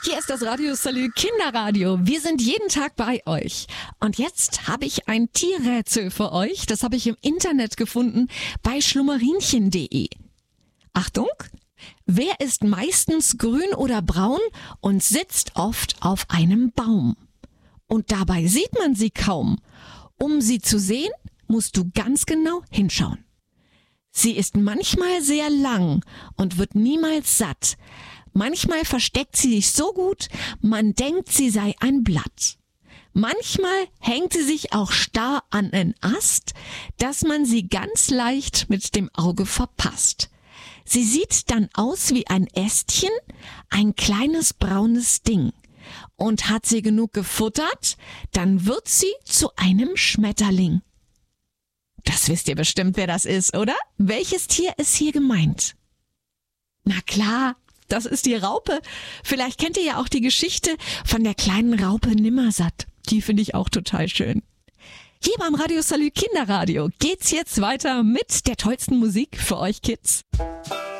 Hier ist das Radio Salü Kinderradio. Wir sind jeden Tag bei euch. Und jetzt habe ich ein Tierrätsel für euch. Das habe ich im Internet gefunden bei schlummerinchen.de. Achtung! Wer ist meistens grün oder braun und sitzt oft auf einem Baum? Und dabei sieht man sie kaum. Um sie zu sehen, musst du ganz genau hinschauen. Sie ist manchmal sehr lang und wird niemals satt. Manchmal versteckt sie sich so gut, man denkt, sie sei ein Blatt. Manchmal hängt sie sich auch starr an einen Ast, dass man sie ganz leicht mit dem Auge verpasst. Sie sieht dann aus wie ein Ästchen, ein kleines braunes Ding. Und hat sie genug gefuttert, dann wird sie zu einem Schmetterling. Das wisst ihr bestimmt, wer das ist, oder? Welches Tier ist hier gemeint? Na klar, das ist die Raupe. Vielleicht kennt ihr ja auch die Geschichte von der kleinen Raupe Nimmersatt. Die finde ich auch total schön. Hier beim Radio Salü Kinderradio geht's jetzt weiter mit der tollsten Musik für euch Kids.